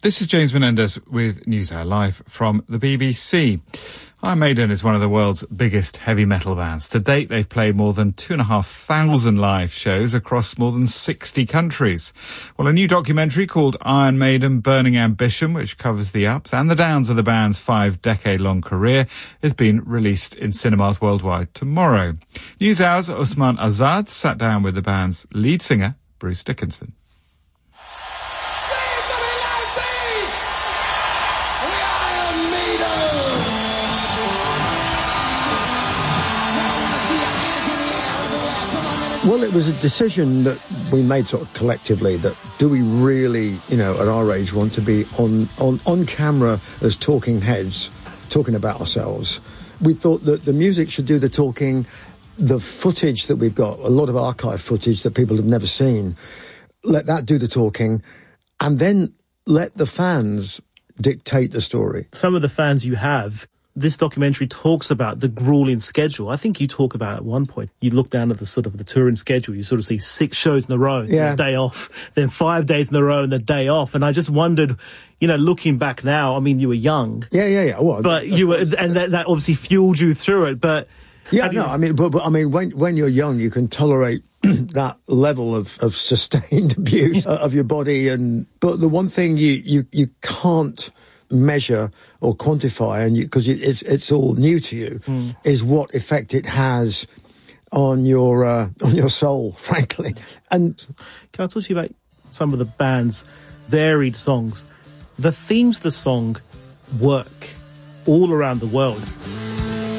This is James Menendez with NewsHour live from the BBC. Iron Maiden is one of the world's biggest heavy metal bands. To date, they've played more than 2,500 live shows across more than 60 countries. Well, a new documentary called Iron Maiden Burning Ambition, which covers the ups and the downs of the band's 5-decade-long career, is being released in cinemas worldwide tomorrow. NewsHour's Usman Azad sat down with the band's lead singer, Bruce Dickinson. Well, it was a decision that we made sort of collectively that do we really, at our age want to be on camera as talking heads, talking about ourselves. We thought that the music should do the talking, the footage that we've got, a lot of archive footage that people have never seen, let that do the talking, and then let the fans dictate the story. Some of the fans you have, this documentary talks about the grueling schedule. I think you talk about at one point, you look down at the sort of the touring schedule, you sort of see 6 shows in a row, a day off, then 5 days in a row and a day off. And I just wondered, looking back now, I mean, you were young. Yeah. Well, but you were, and that obviously fueled you through it. But when you're young, you can tolerate that level of sustained abuse of your body. But the one thing you can't measure or quantify, and because it's all new to you, is what effect it has on your soul, frankly. And can I talk to you about some of the band's varied songs? The themes of the song work all around the world.